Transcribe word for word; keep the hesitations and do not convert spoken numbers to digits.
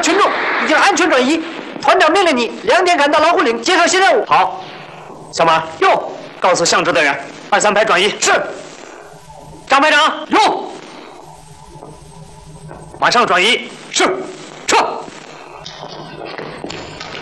群众已经安全转移。团长命令你两点赶到老虎岭接受新任务。 好，小马， 哟， 告诉向值的人，二三排转移。 是。 张排长， 哟， 马上转移。 是。